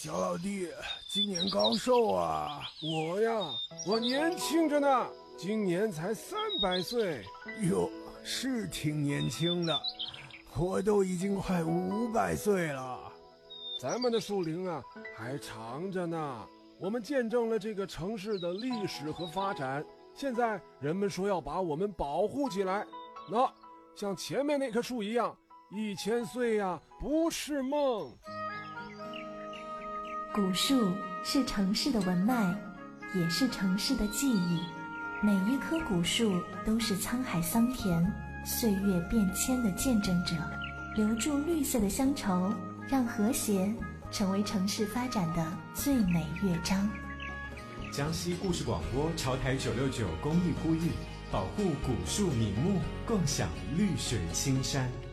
小老弟，今年高寿啊？ 我呀，我年轻着呢，今年才300岁。 哟，是挺年轻的，我都已经快500岁了。 咱们的树龄啊，还长着呢。我们见证了这个城市的历史和发展，现在人们说要把我们保护起来。那像前面那棵树一样，1000岁呀，不是梦。 古树是城市的文脉，也是城市的记忆。每一棵古树都是沧海桑田、岁月变迁的见证者，留住绿色的乡愁，让和谐成为城市发展的最美乐章。 江西故事广播潮台969公益呼吁，保护古树名木，共享绿水青山。